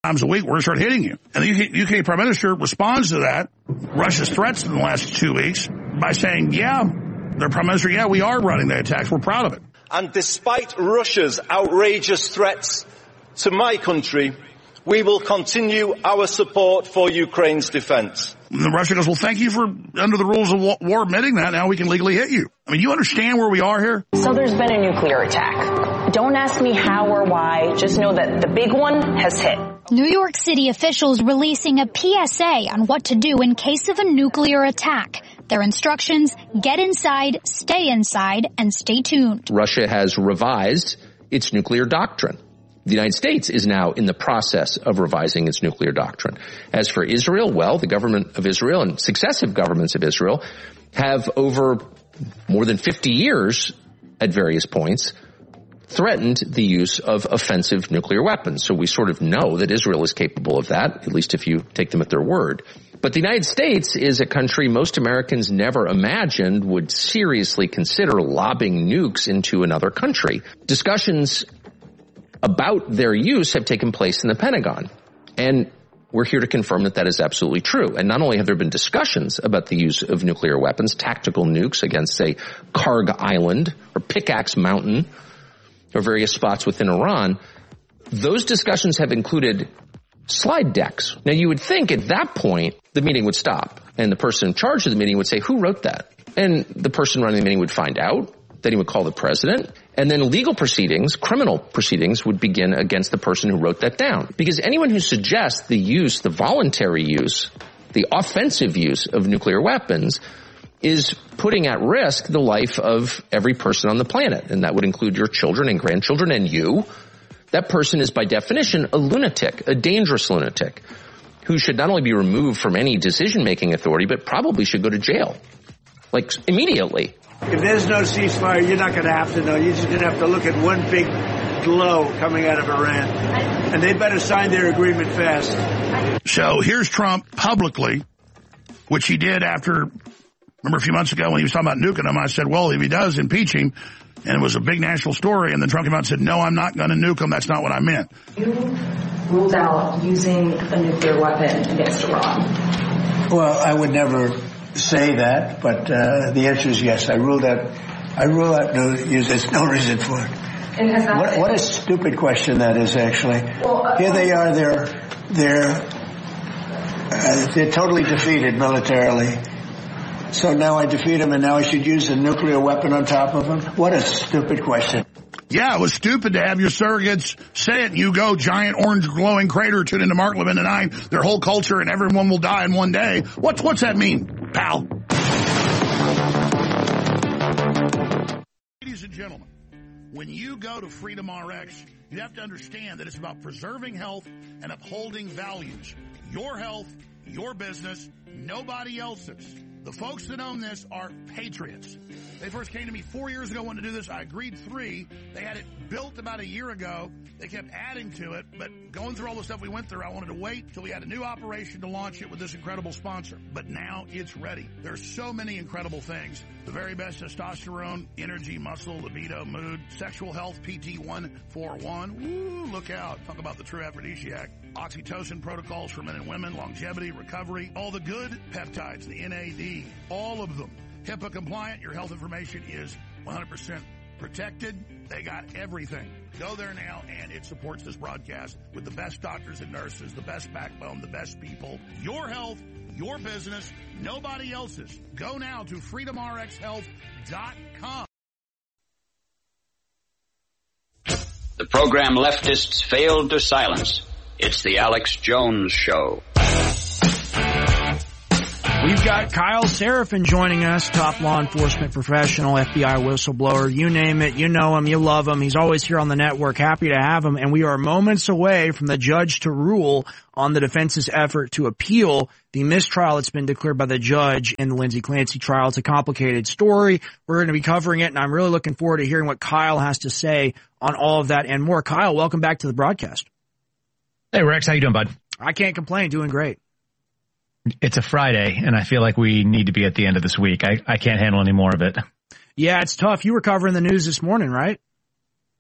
times a week, we're going to start hitting you. And the UK Prime Minister responds to that, Russia's threats in the last 2 weeks, by saying, their Prime Minister, we are running the attacks. We're proud of it. And despite Russia's outrageous threats to my country, we will continue our support for Ukraine's defense. And Russia goes, well, thank you for, under the rules of war, admitting that. Now we can legally hit you. I mean, you understand where we are here? So there's been a nuclear attack. Don't ask me how or why. Just know that the big one has hit. New York City officials releasing a PSA on what to do in case of a nuclear attack. Their instructions: get inside, and stay tuned. Russia has revised its nuclear doctrine. The United States is now in the process of revising its nuclear doctrine. As for Israel, well, the government of Israel and successive governments of Israel have over more than 50 years at various points threatened the use of offensive nuclear weapons. So we sort of know that Israel is capable of that, at least if you take them at their word. But the United States is a country most Americans never imagined would seriously consider lobbing nukes into another country. Discussions about their use have taken place in the Pentagon. And we're here to confirm that that is absolutely true. And not only have there been discussions about the use of nuclear weapons, tactical nukes against, say, Karg Island or Pickaxe Mountain or various spots within Iran, those discussions have included slide decks. Now, you would think at that point the meeting would stop and the person in charge of the meeting would say, who wrote that? And the person running the meeting would find out. Then he would call the president, and then legal proceedings, criminal proceedings, would begin against the person who wrote that down. Because anyone who suggests the use, the voluntary use, the offensive use of nuclear weapons is putting at risk the life of every person on the planet, and that would include your children and grandchildren and you. That person is by definition a lunatic, a dangerous lunatic, who should not only be removed from any decision-making authority, but probably should go to jail, like immediately. If there's no ceasefire, you're not going to have to know. You're just going to have to look at one big glow coming out of Iran. And they better sign their agreement fast. So here's Trump publicly, which he did after, remember a few months ago when he was talking about nuking him, I said, well, if he does, impeach him. And it was a big national story. And then Trump came out and said, no, I'm not going to nuke him. That's not what I meant. You ruled out using a nuclear weapon against Iran. Well, I would never say that, but the answer is yes. I rule out no use. There's no reason for it. What a stupid question that is, actually. Well, here they are. They're totally defeated militarily. So now I defeat them, and now I should use a nuclear weapon on top of them? What a stupid question. Yeah, it was stupid to have your surrogates say it. You go, giant orange glowing crater tuned into Mark Levin and I, their whole culture, and everyone will die in one day. What's that mean, pal? Ladies and gentlemen, when you go to Freedom RX, you have to understand that it's about preserving health and upholding values. Your health, your business, nobody else's. The folks that own this are patriots. They first came to me 4 years ago, wanted to do this. I agreed 3. They had it built about a year ago. They kept adding to it, but going through all the stuff we went through, I wanted to wait till we had a new operation to launch it with this incredible sponsor. But now it's ready. There's so many incredible things. The very best testosterone, energy, muscle, libido, mood, sexual health, PT141. Woo, look out. Talk about the true aphrodisiac. Oxytocin protocols for men and women, longevity, recovery, all the good peptides, the NAD, all of them. HIPAA compliant, your health information is 100% protected. They got everything. Go there now, and it supports this broadcast with the best doctors and nurses, the best backbone, the best people. Your health, your business, nobody else's. Go now to freedomrxhealth.com. The program leftists failed to silence. It's the Alex Jones Show. We've got Kyle Seraphin joining us, top law enforcement professional, FBI whistleblower, you name it, you know him, you love him. He's always here on the network. Happy to have him. And we are moments away from the judge to rule on the defense's effort to appeal the mistrial that's been declared by the judge in the Lindsay Clancy trial. It's a complicated story. We're going to be covering it, and I'm really looking forward to hearing what Kyle has to say on all of that and more. Kyle, welcome back to the broadcast. Hey, Rex, how you doing, bud? I can't complain. Doing great. It's a Friday, and I feel like we need to be at the end of this week. I can't handle any more of it. Yeah, it's tough. You were covering the news this morning, right?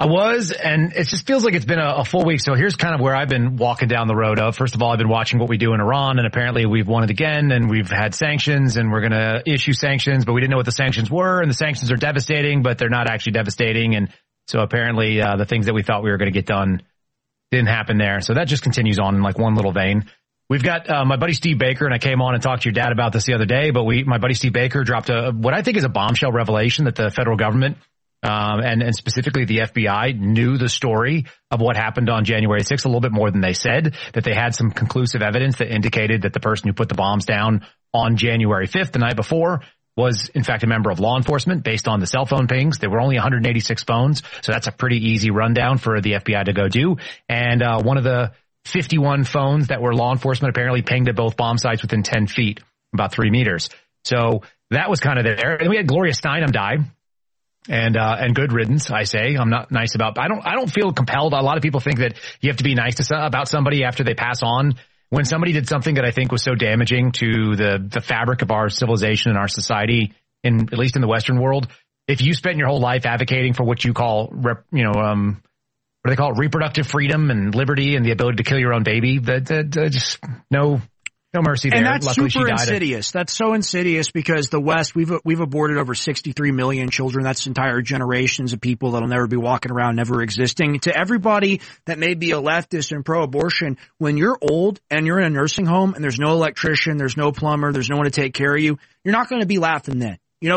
I was, and it just feels like it's been a full week. So here's kind of where I've been walking down the road of. First of all, I've been watching what we do in Iran, and apparently we've won it again, and we've had sanctions, and we're going to issue sanctions, but we didn't know what the sanctions were, and the sanctions are devastating, but they're not actually devastating. And so apparently the things that we thought we were going to get done didn't happen there. So that just continues on in like one little vein. We've got my buddy Steve Baker, and I came on and talked to your dad about this the other day, but my buddy Steve Baker dropped what I think is a bombshell revelation that the federal government and specifically the FBI knew the story of what happened on January 6th a little bit more than they said, that they had some conclusive evidence that indicated that the person who put the bombs down on January 5th, the night before, was in fact a member of law enforcement based on the cell phone pings. There were only 186 phones, so that's a pretty easy rundown for the FBI to go do. And one of the 51 phones that were law enforcement apparently pinged at both bomb sites within 10 feet, about 3 meters. So that was kind of there. And we had Gloria Steinem die. And good riddance, I say. I'm not nice about, I don't feel compelled. A lot of people think that you have to be nice about somebody after they pass on. When somebody did something that I think was so damaging to the fabric of our civilization and our society, at least in the Western world, if you spent your whole life advocating for what you call, what do they call it? Reproductive freedom and liberty and the ability to kill your own baby, just no mercy there. And that's Luckily, super insidious. That's so insidious because the West, we've aborted over 63 million children. That's entire generations of people that'll never be walking around, never existing. To everybody that may be a leftist and pro-abortion, when you're old and you're in a nursing home and there's no electrician, there's no plumber, there's no one to take care of you, you're not going to be laughing then.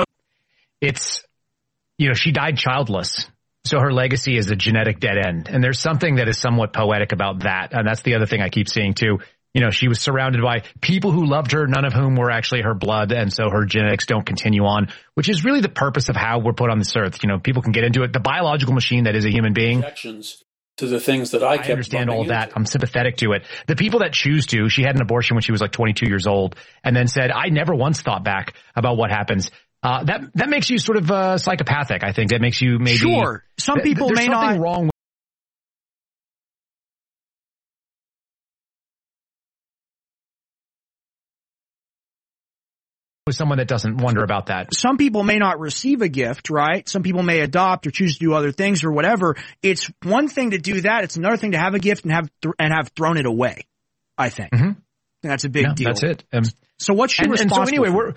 She died childless. So her legacy is a genetic dead end. And there's something that is somewhat poetic about that. And that's the other thing I keep seeing too. She was surrounded by people who loved her, none of whom were actually her blood, and so her genetics don't continue on, which is really the purpose of how we're put on this earth. People can get into it. The biological machine that is a human being. To the things that I understand all of that. I'm sympathetic to it. The people that choose to, she had an abortion when she was like 22 years old, and then said, I never once thought back about what happens. That makes you sort of psychopathic, I think. That makes you maybe... Sure. Some people may not... There's something wrong with someone that doesn't wonder about that. Some people may not receive a gift, right? Some people may adopt or choose to do other things or whatever. It's one thing to do that. It's another thing to have a gift and have thrown it away, I think. Mm-hmm. That's a big deal. That's it. So what's she responsible for?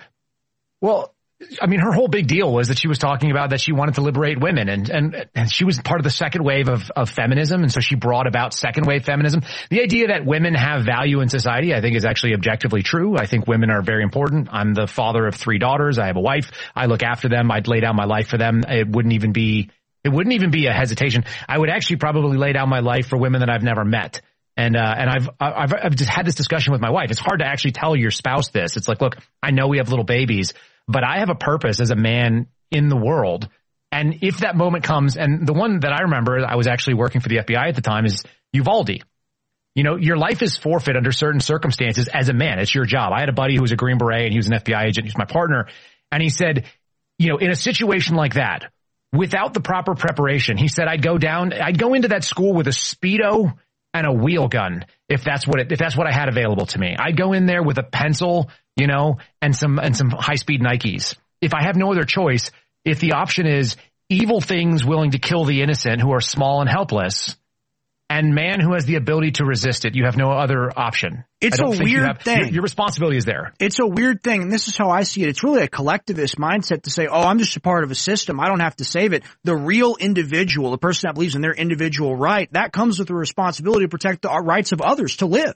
Her whole big deal was that she was talking about that she wanted to liberate women, and she was part of the second wave of feminism, and so she brought about second wave feminism. The idea that women have value in society, I think, is actually objectively true. I think women are very important. I'm the father of 3 daughters. I have a wife. I look after them. I'd lay down my life for them. It wouldn't even be a hesitation. I would actually probably lay down my life for women that I've never met. And I've just had this discussion with my wife. It's hard to actually tell your spouse this. It's like, look, I know we have little babies, but I have a purpose as a man in the world. And if that moment comes, and the one that I remember, I was actually working for the FBI at the time, is Uvalde. Your life is forfeit under certain circumstances as a man. It's your job. I had a buddy who was a Green Beret and he was an FBI agent. He was my partner. And he said, in a situation like that, without the proper preparation, he said, I'd go into that school with a Speedo and a wheel gun if that's what I had available to me. I'd go in there with a pencil, and some high-speed Nikes. If I have no other choice, if the option is evil things willing to kill the innocent who are small and helpless, and man who has the ability to resist it, you have no other option. It's a weird thing. Your responsibility is there. It's a weird thing, and this is how I see it. It's really a collectivist mindset to say, I'm just a part of a system. I don't have to save it. The real individual, the person that believes in their individual right, that comes with the responsibility to protect the rights of others to live.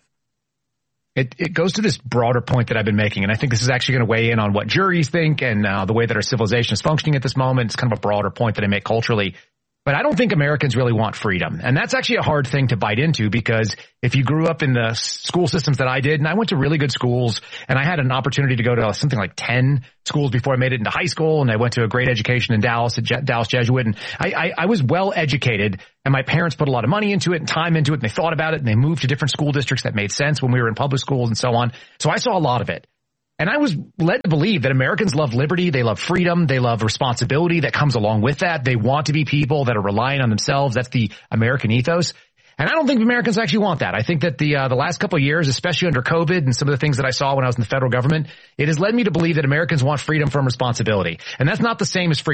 It goes to this broader point that I've been making, and I think this is actually going to weigh in on what juries think and the way that our civilization is functioning at this moment. It's kind of a broader point that I make culturally. But I don't think Americans really want freedom. And that's actually a hard thing to bite into, because if you grew up in the school systems that I did, and I went to really good schools, and I had an opportunity to go to something like 10 schools before I made it into high school, and I went to a great education in Dallas at Dallas Jesuit, and I was well educated, and my parents put a lot of money into it and time into it, and they thought about it, and they moved to different school districts that made sense when we were in public schools and so on. So I saw a lot of it. And I was led to believe that Americans love liberty, they love freedom, they love responsibility that comes along with that. They want to be people that are reliant on themselves. That's the American ethos. And I don't think Americans actually want that. I think that the last couple of years, especially under COVID and some of the things that I saw when I was in the federal government, it has led me to believe that Americans want freedom from responsibility. And that's not the same as freedom.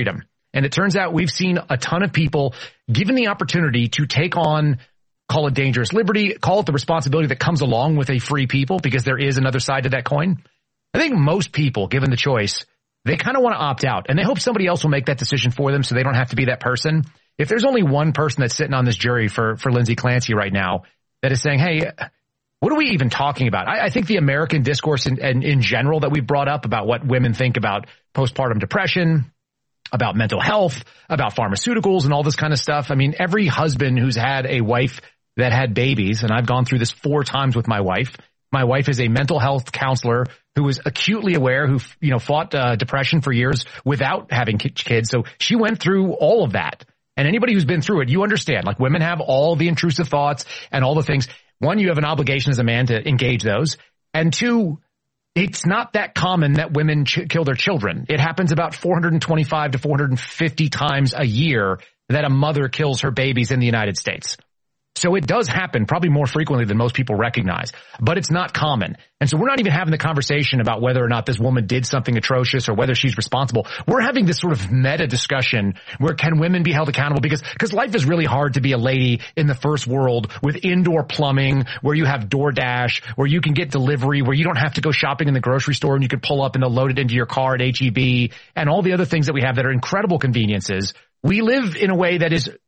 And it turns out we've seen a ton of people given the opportunity to take on, call it dangerous liberty, call it the responsibility that comes along with a free people, because there is another side to that coin. I think most people, given the choice, they kind of want to opt out, and they hope somebody else will make that decision for them so they don't have to be that person. If there's only one person that's sitting on this jury for Lindsay Clancy right now that is saying, hey, what are we even talking about? I think the American discourse in general that we brought up about what women think about postpartum depression, about mental health, about pharmaceuticals and all this kind of stuff. I mean, every husband who's had a wife that had babies, and I've gone through this 4 times with my wife. My wife is a mental health counselor who is acutely aware, who, fought depression for years without having kids. So she went through all of that. And anybody who's been through it, you understand, like, women have all the intrusive thoughts and all the things. One, you have an obligation as a man to engage those. And 2, it's not that common that women kill their children. It happens about 425 to 450 times a year that a mother kills her babies in the United States. So it does happen probably more frequently than most people recognize, but it's not common. And so we're not even having the conversation about whether or not this woman did something atrocious or whether she's responsible. We're having this sort of meta discussion where can women be held accountable, because life is really hard to be a lady in the first world with indoor plumbing, where you have DoorDash, where you can get delivery, where you don't have to go shopping in the grocery store and you can pull up and they'll load it into your car at H-E-B, and all the other things that we have that are incredible conveniences. We live in a way that is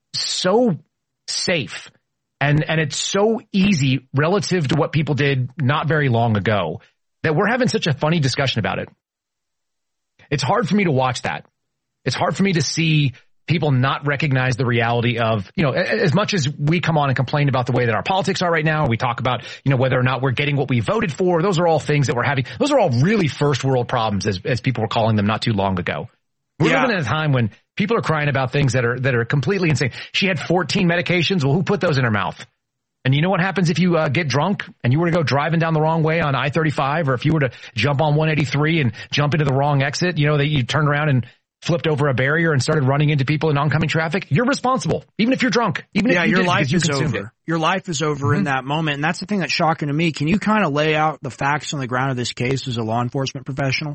so safe, and it's so easy relative to what people did not very long ago, that we're having such a funny discussion about it. It's hard for me to watch that. It's hard for me to see people not recognize the reality of, as much as we come on and complain about the way that our politics are right now, we talk about, whether or not we're getting what we voted for. Those are all things that we're having. Those are all really first world problems, as people were calling them not too long ago. We're living in a time when people are crying about things that are completely insane. She had 14 medications. Well, who put those in her mouth? And you know what happens if you get drunk and you were to go driving down the wrong way on I-35, or if you were to jump on 183 and jump into the wrong exit, that you turned around and flipped over a barrier and started running into people in oncoming traffic? You're responsible, even if you're drunk. Even if your life is over. Your life is over in that moment, and that's the thing that's shocking to me. Can you kind of lay out the facts on the ground of this case as a law enforcement professional?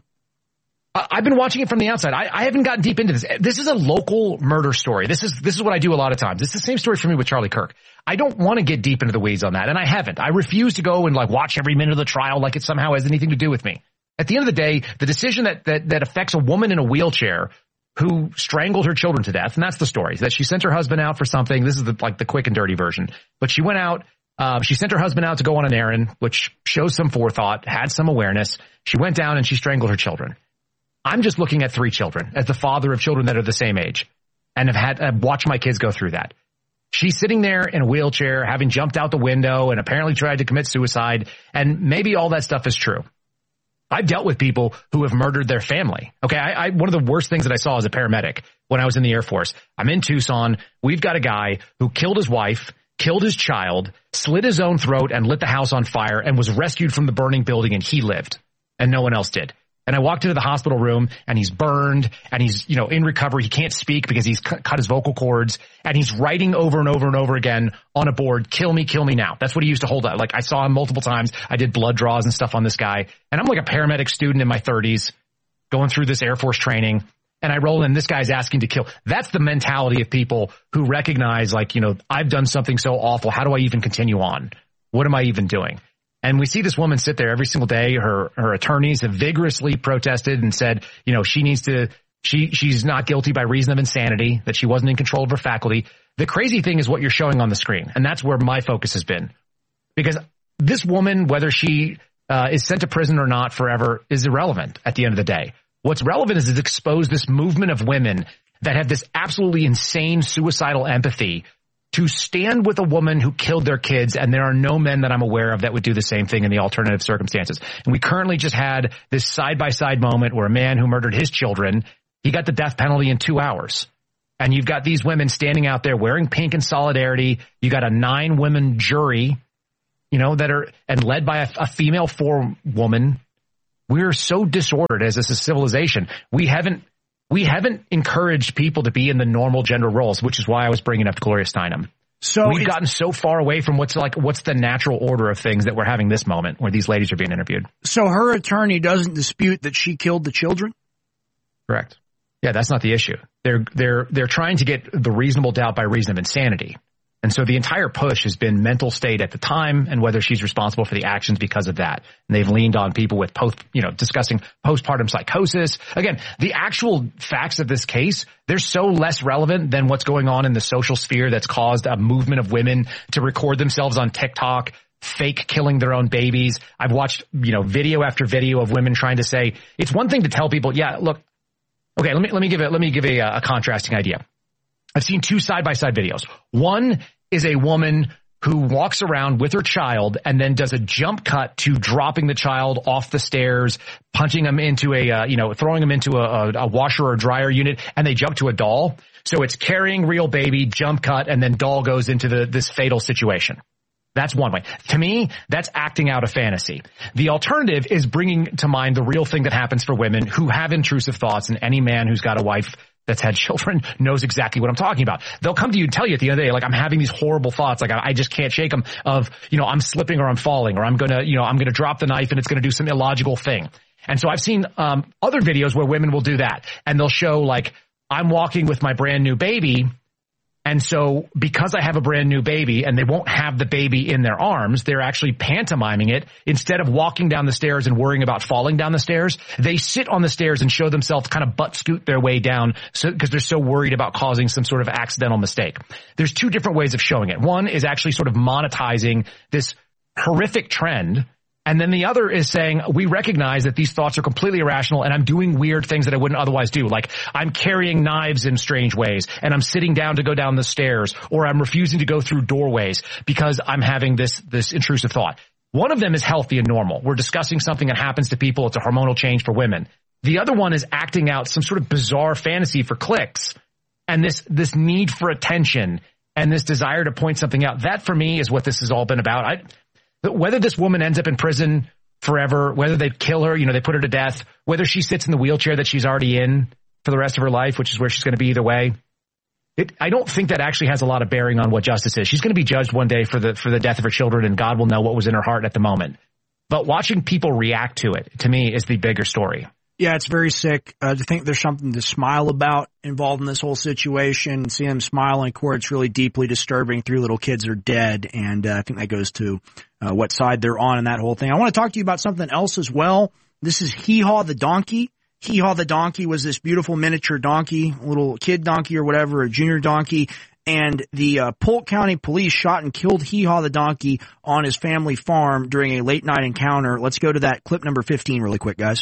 I've been watching it from the outside. I haven't gotten deep into this. This is a local murder story. This is what I do a lot of times. It's the same story for me with Charlie Kirk. I don't want to get deep into the weeds on that, and I haven't. I refuse to go and watch every minute of the trial like it somehow has anything to do with me. At the end of the day, the decision that affects a woman in a wheelchair who strangled her children to death, and that's the story, that she sent her husband out for something. This is the quick and dirty version. But she went out. She sent her husband out to go on an errand, which shows some forethought, had some awareness. She went down and she strangled her children. I'm just looking at 3 children as the father of children that are the same age, and have watched my kids go through that. She's sitting there in a wheelchair, having jumped out the window and apparently tried to commit suicide. And maybe all that stuff is true. I've dealt with people who have murdered their family. Okay. One of the worst things that I saw as a paramedic when I was in the Air Force, I'm in Tucson. We've got a guy who killed his wife, killed his child, slit his own throat, and lit the house on fire, and was rescued from the burning building, and he lived and no one else did. And I walked into the hospital room, and he's burned, and he's, in recovery. He can't speak because he's cut his vocal cords, and he's writing over and over and over again on a board, kill me now. That's what he used to hold up. I saw him multiple times. I did blood draws and stuff on this guy. And I'm like a paramedic student in my 30s going through this Air Force training, and I roll in, this guy's asking to kill. That's the mentality of people who recognize, I've done something so awful. How do I even continue on? What am I even doing? And we see this woman sit there every single day. Her attorneys have vigorously protested and said, she's not guilty by reason of insanity, that she wasn't in control of her faculty. The crazy thing is what you're showing on the screen. And that's where my focus has been. Because this woman, whether she is sent to prison or not forever, is irrelevant at the end of the day. What's relevant is to expose this movement of women that have this absolutely insane suicidal empathy to stand with a woman who killed their kids, and there are no men that I'm aware of that would do the same thing in the alternative circumstances. And we currently just had this side-by-side moment where a man who murdered his children, he got the death penalty in 2 hours. And you've got these women standing out there wearing pink in solidarity. You got a 9-woman jury, that are, and led by a female forewoman. We're so disordered as a civilization. We haven't encouraged people to be in the normal gender roles, which is why I was bringing up Gloria Steinem. So we've gotten so far away from what's the natural order of things that we're having this moment where these ladies are being interviewed. So her attorney doesn't dispute that she killed the children? Correct. Yeah, that's not the issue. They're trying to get the reasonable doubt by reason of insanity. And so the entire push has been mental state at the time and whether she's responsible for the actions because of that. And they've leaned on people with discussing postpartum psychosis. Again, the actual facts of this case, they're so less relevant than what's going on in the social sphere that's caused a movement of women to record themselves on TikTok, fake killing their own babies. I've watched, video after video of women trying to say, it's one thing to tell people, yeah, look, okay, let me give a contrasting idea. I've seen two side-by-side videos. One is a woman who walks around with her child and then does a jump cut to dropping the child off the stairs, punching them into throwing them into a washer or dryer unit, and they jump to a doll. So it's carrying real baby, jump cut, and then doll goes into this fatal situation. That's one way. To me, that's acting out a fantasy. The alternative is bringing to mind the real thing that happens for women who have intrusive thoughts, and any man who's got a wife that's had children knows exactly what I'm talking about. They'll come to you and tell you at the end of the day, like, I'm having these horrible thoughts, like I just can't shake them, of, I'm slipping or I'm falling, or I'm gonna drop the knife and it's gonna do some illogical thing. And so I've seen other videos where women will do that, and they'll show, like, I'm walking with my brand new baby, and so because I have a brand new baby and they won't have the baby in their arms, they're actually pantomiming it. Instead of walking down the stairs and worrying about falling down the stairs, they sit on the stairs and show themselves kind of butt scoot their way down because they're so worried about causing some sort of accidental mistake. There's two different ways of showing it. One is actually sort of monetizing this horrific trend. And then the other is saying, we recognize that these thoughts are completely irrational and I'm doing weird things that I wouldn't otherwise do. Like, I'm carrying knives in strange ways, and I'm sitting down to go down the stairs, or I'm refusing to go through doorways because I'm having this intrusive thought. One of them is healthy and normal. We're discussing something that happens to people. It's a hormonal change for women. The other one is acting out some sort of bizarre fantasy for clicks, and this need for attention and this desire to point something out. That, for me, is what this has all been about. Whether this woman ends up in prison forever, whether they kill her, they put her to death, whether she sits in the wheelchair that she's already in for the rest of her life, which is where she's going to be either way, I don't think that actually has a lot of bearing on what justice is. She's going to be judged one day for the death of her children, and God will know what was in her heart at the moment. But watching people react to it, to me, is the bigger story. Yeah, it's very sick to think there's something to smile about involved in this whole situation. Seeing them smile in court, it's really deeply disturbing. 3 little kids are dead, and I think that goes to what side they're on in that whole thing. I want to talk to you about something else as well. This is Hee Haw the donkey. Hee Haw the donkey was this beautiful miniature donkey, a little kid donkey or whatever, a junior donkey. And the Polk County Police shot and killed Hee Haw the donkey on his family farm during a late-night encounter. Let's go to that clip number 15 really quick, guys.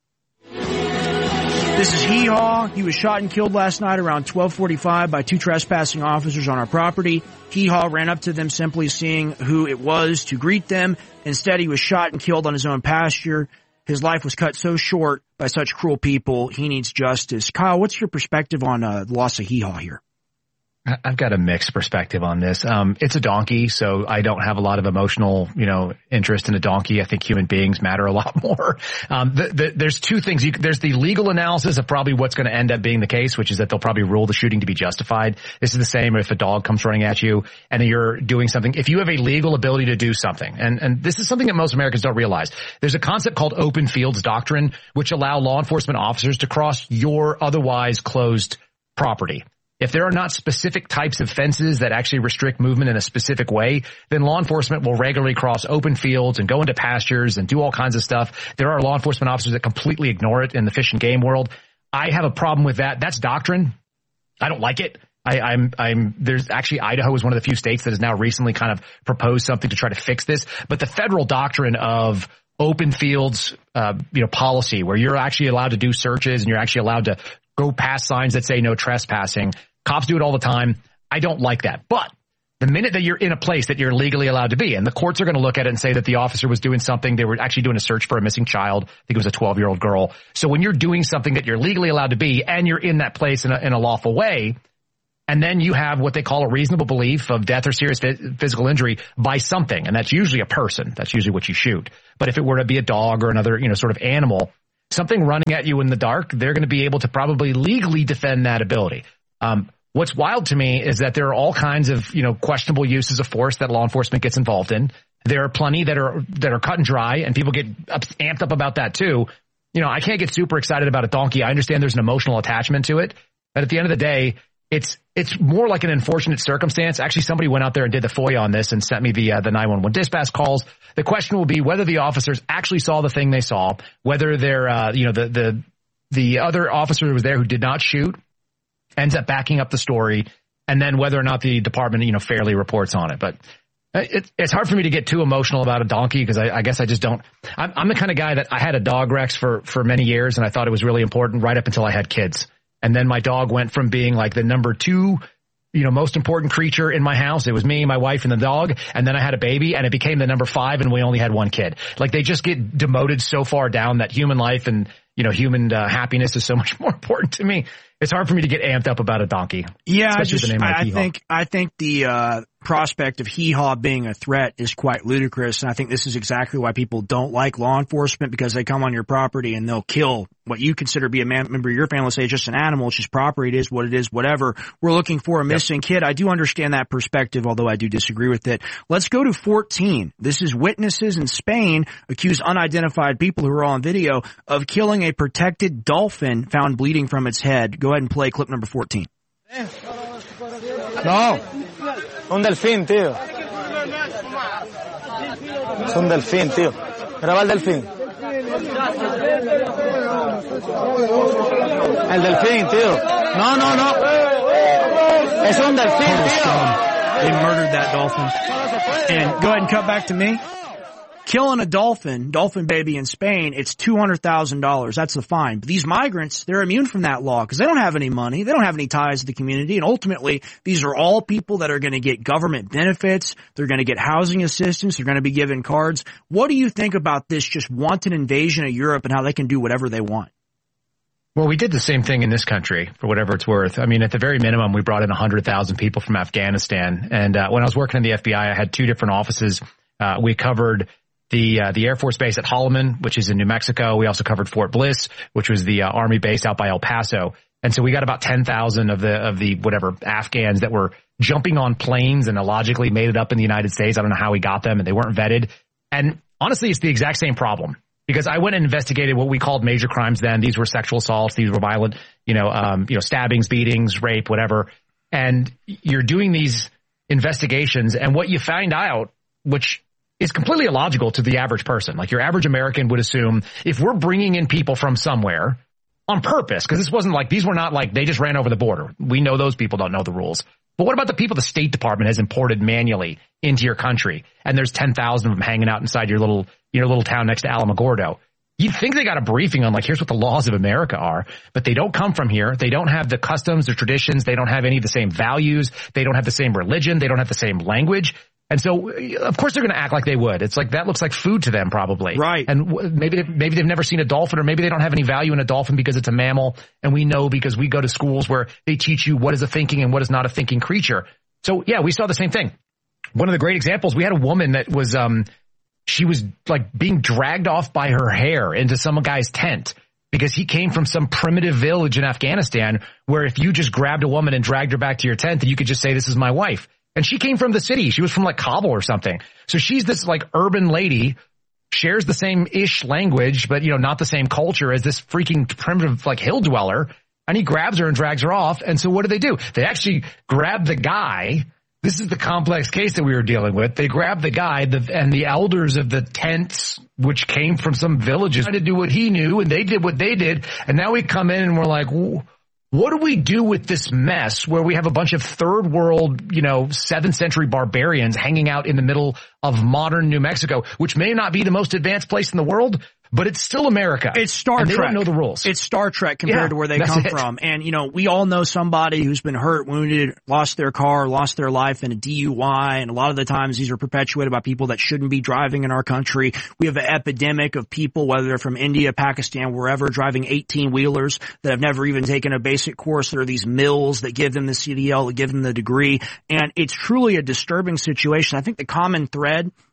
This is Hee Haw. He was shot and killed last night around 12:45 by 2 trespassing officers on our property. Hee Haw ran up to them, simply seeing who it was, to greet them. Instead, he was shot and killed on his own pasture. His life was cut so short by such cruel people. He needs justice. Kyle, what's your perspective on the loss of Hee Haw here? I've got a mixed perspective on this. It's a donkey, so I don't have a lot of emotional, interest in a donkey. I think human beings matter a lot more. There's two things. There's the legal analysis of probably what's going to end up being the case, which is that they'll probably rule the shooting to be justified. This is the same if a dog comes running at you and you're doing something. If you have a legal ability to do something, and this is something that most Americans don't realize, there's a concept called open fields doctrine, which allow law enforcement officers to cross your otherwise closed property. If there are not specific types of fences that actually restrict movement in a specific way, then law enforcement will regularly cross open fields and go into pastures and do all kinds of stuff. There are law enforcement officers that completely ignore it in the fish and game world. I have a problem with that. That's doctrine. I don't like it. There's actually, Idaho is one of the few states that has now recently kind of proposed something to try to fix this. But the federal doctrine of open fields, policy, where you're actually allowed to do searches and you're actually allowed to go past signs that say no trespassing. Cops do it all the time. I don't like that. But the minute that you're in a place that you're legally allowed to be, and the courts are going to look at it and say that the officer was doing something, they were actually doing a search for a missing child. I think it was a 12-year-old girl. So when you're doing something that you're legally allowed to be and you're in that place in a lawful way, and then you have what they call a reasonable belief of death or serious physical injury by something, and that's usually a person. That's usually what you shoot. But if it were to be a dog or another, sort of animal, something running at you in the dark, they're going to be able to probably legally defend that ability. What's wild to me is that there are all kinds of, questionable uses of force that law enforcement gets involved in. There are plenty that are cut and dry, and people get amped up about that too. I can't get super excited about a donkey. I understand there's an emotional attachment to it, but at the end of the day, it's more like an unfortunate circumstance. Actually, somebody went out there and did the FOIA on this and sent me the 911 dispatch calls. The question will be whether the officers actually saw the thing they saw, whether they're, the other officer who was there who did not shoot ends up backing up the story, and then whether or not the department, fairly reports on it. But it's hard for me to get too emotional about a donkey because I guess I just don't. I'm the kind of guy that I had a dog, Rex, for many years, and I thought it was really important right up until I had kids. And then my dog went from being like the number 2, most important creature in my house. It was me, my wife, and the dog. And then I had a baby, and it became the number 5, and we only had 1 kid. Like, they just get demoted so far down that human life and, human happiness is so much more important to me. It's hard for me to get amped up about a donkey. Yeah, I think the prospect of Hee Haw being a threat is quite ludicrous, and I think this is exactly why people don't like law enforcement, because they come on your property and they'll kill what you consider to be a member of your family. Say it's just an animal, it's just property, it is what it is, whatever. We're looking for a missing kid. I do understand that perspective, although I do disagree with it. Let's go to 14. This is witnesses in Spain accuse unidentified people who are on video of killing a protected dolphin found bleeding from its head. Go ahead and play clip number 14. No, un delfín, tío. Es un delfín, tío. Graba el delfín. El delfín, tío. No. Es un delfín, tío. They murdered that dolphin. And go ahead and cut back to me. Killing a dolphin baby in Spain, it's $200,000. That's the fine. But these migrants, they're immune from that law because they don't have any money. They don't have any ties to the community. And ultimately, these are all people that are going to get government benefits. They're going to get housing assistance. They're going to be given cards. What do you think about this just wanton invasion of Europe and how they can do whatever they want? Well, we did the same thing in this country, for whatever it's worth. I mean, at the very minimum, we brought in 100,000 people from Afghanistan. And when I was working in the FBI, I had 2 different offices. We covered the Air Force Base at Holloman, which is in New Mexico. We also covered Fort Bliss, which was the Army base out by El Paso. And so we got about 10,000 of the whatever Afghans that were jumping on planes and illogically made it up in the United States. I don't know how we got them, and they weren't vetted. And honestly, it's the exact same problem because I went and investigated what we called major crimes then. These were sexual assaults. These were violent, stabbings, beatings, rape, whatever. And you're doing these investigations, and what you find out, which is completely illogical to the average person. Like, your average American would assume if we're bringing in people from somewhere on purpose, because this wasn't like, these were not like they just ran over the border. We know those people don't know the rules. But what about the people the State Department has imported manually into your country? And there's 10,000 of them hanging out inside your little town next to Alamogordo. You'd think they got a briefing on, like, here's what the laws of America are, but they don't come from here. They don't have the customs, the traditions. They don't have any of the same values. They don't have the same religion. They don't have the same language. And so, of course, they're going to act like they would. It's like that looks like food to them, probably. Right. And maybe they've never seen a dolphin, or maybe they don't have any value in a dolphin because it's a mammal. And we know because we go to schools where they teach you what is a thinking and what is not a thinking creature. So, yeah, we saw the same thing. One of the great examples, we had a woman that was, she was like being dragged off by her hair into some guy's tent because he came from some primitive village in Afghanistan where if you just grabbed a woman and dragged her back to your tent, then you could just say, this is my wife. And she came from the city. She was from like Kabul or something. So she's this like urban lady, shares the same ish language, but not the same culture as this freaking primitive like hill dweller. And he grabs her and drags her off. And so what do? They actually grab the guy. This is the complex case that we were dealing with. They grabbed the guy and the elders of the tents, which came from some villages, tried to do what he knew, and they did what they did. And now we come in and we're like, what do we do with this mess where we have a bunch of third world, 7th century barbarians hanging out in the middle of modern New Mexico, which may not be the most advanced place in the world, but it's still America. It's Star Trek. They don't know the rules. It's Star Trek compared to where they come from. And, we all know somebody who's been hurt, wounded, lost their car, lost their life in a DUI. And a lot of the times these are perpetuated by people that shouldn't be driving in our country. We have an epidemic of people, whether they're from India, Pakistan, wherever, driving 18-wheelers that have never even taken a basic course. There are these mills that give them the CDL, that give them the degree. And it's truly a disturbing situation. I think the common thread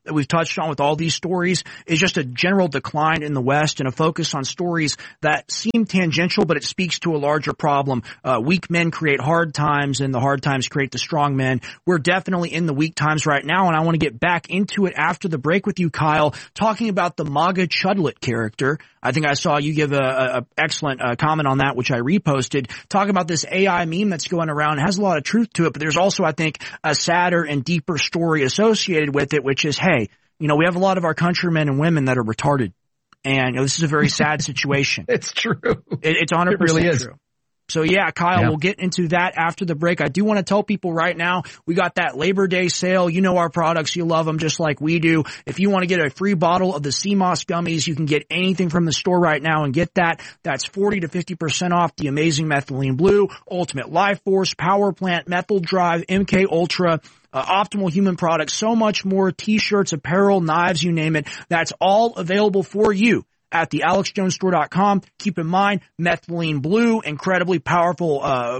that we've touched on with all these stories is just a general decline in the West and a focus on stories that seem tangential, but it speaks to a larger problem. Weak men create hard times, and the hard times create the strong men. We're definitely in the weak times right now, and I want to get back into it after the break with you, Kyle, talking about the MAGA Chudlet character. I think I saw you give a excellent comment on that, which I reposted. Talk about this AI meme that's going around. It has a lot of truth to it, but there's also, I think, a sadder and deeper story associated with it, which is, hey, we have a lot of our countrymen and women that are retarded. And this is a very sad situation. It's true. It's 100% really true. So yeah, Kyle, we'll get into that after the break. I do want to tell people right now, we got that Labor Day sale. You know our products. You love them just like we do. If you want to get a free bottle of the CMOS gummies, you can get anything from the store right now and get that. That's 40 to 50% off the Amazing Methylene Blue, Ultimate Life Force, Power Plant, Methyl Drive, MK Ultra, Optimal Human Products, so much more, t-shirts, apparel, knives, you name it. That's all available for you at the AlexJonesStore.com. Keep in mind, methylene blue, incredibly powerful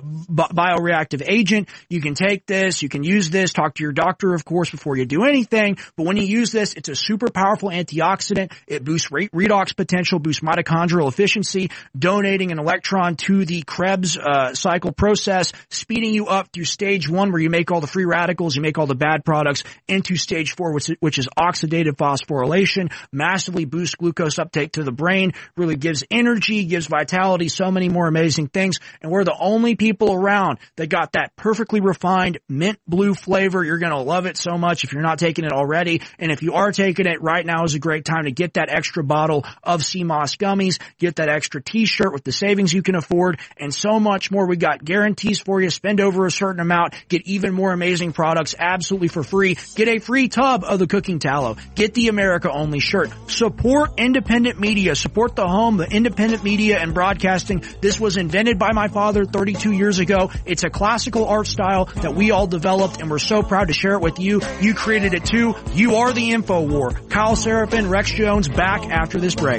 bioreactive agent. You can take this, you can use this, talk to your doctor, of course, before you do anything. But when you use this, it's a super powerful antioxidant. It boosts redox potential, boosts mitochondrial efficiency, donating an electron to the Krebs cycle process, speeding you up through stage 1 where you make all the free radicals, you make all the bad products, into stage 4, which is oxidative phosphorylation, massively boosts glucose uptake to the brain, really gives energy, gives vitality, so many more amazing things. And we're the only people around that got that perfectly refined mint blue flavor. You're going to love it so much if you're not taking it already. And if you are taking it, right now is a great time to get that extra bottle of CMOS gummies, get that extra t-shirt with the savings you can afford, and so much more. We got guarantees for you. Spend over a certain amount, get even more amazing products absolutely for free. Get a free tub of the cooking tallow. Get the America Only shirt. Support independent media. Support the home, the independent media and broadcasting. This was invented by my father 32 years ago. It's a classical art style that we all developed, and we're so proud to share it with you. You created it too. You are the InfoWar. Kyle Seraphin, Rex Jones, back after this break.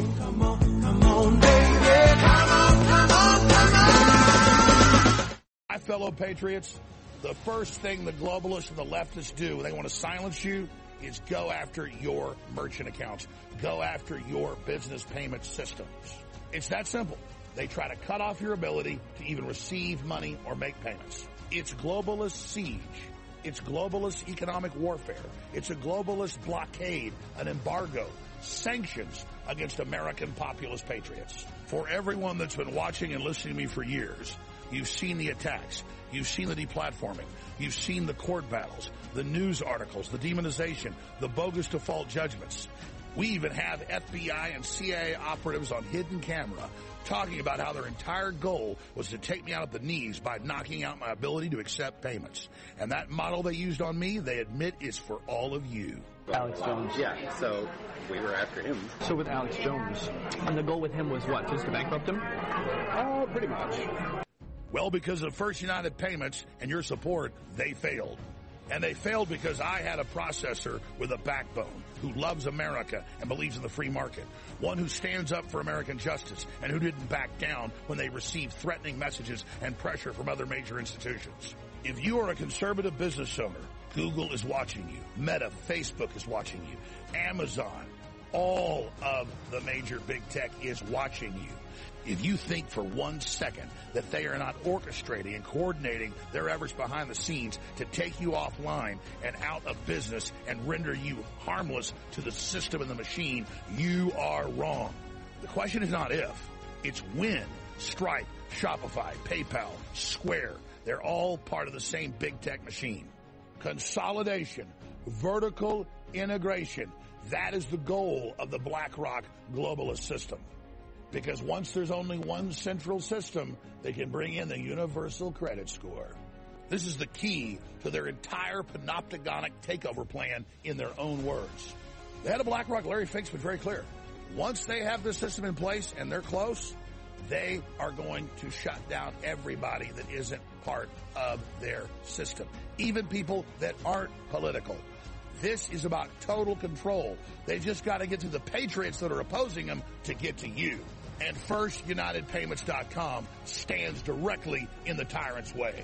My fellow patriots, the first thing the globalists and the leftists do when they want to silence you is go after your merchant accounts. Go after your business payment systems. It's that simple. They try to cut off your ability to even receive money or make payments. It's globalist siege. It's globalist economic warfare. It's a globalist blockade, an embargo, sanctions against American populist patriots. For everyone that's been watching and listening to me for years, you've seen the attacks. You've seen the deplatforming. You've seen the court battles, the news articles, the demonization, the bogus default judgments. We even have FBI and CIA operatives on hidden camera talking about how their entire goal was to take me out at the knees by knocking out my ability to accept payments. And that model they used on me, they admit, is for all of you. Alex Jones. Yeah, so we were after him. So with Alex Jones, and the goal with him was what, just to bankrupt him? Pretty much. Well, because of First United Payments and your support, they failed. And they failed because I had a processor with a backbone who loves America and believes in the free market. One who stands up for American justice and who didn't back down when they received threatening messages and pressure from other major institutions. If you are a conservative business owner, Google is watching you. Meta, Facebook is watching you. Amazon, all of the major big tech is watching you. If you think for 1 second that they are not orchestrating and coordinating their efforts behind the scenes to take you offline and out of business and render you harmless to the system and the machine, you are wrong. The question is not if, it's when. Stripe, Shopify, PayPal, Square, they're all part of the same big tech machine. Consolidation, vertical integration, that is the goal of the BlackRock globalist system. Because once there's only one central system, they can bring in the universal credit score. This is the key to their entire panopticonic takeover plan in their own words. The head of BlackRock, Larry Fink's, been very clear. Once they have this system in place and they're close, they are going to shut down everybody that isn't part of their system, even people that aren't political. This is about total control. They've just got to get to the patriots that are opposing them to get to you. And FirstUnitedPayments.com stands directly in the tyrant's way.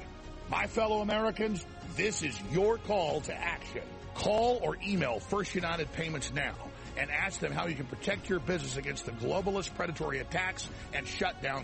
My fellow Americans, this is your call to action. Call or email First United Payments now and ask them how you can protect your business against the globalist predatory attacks and shutdowns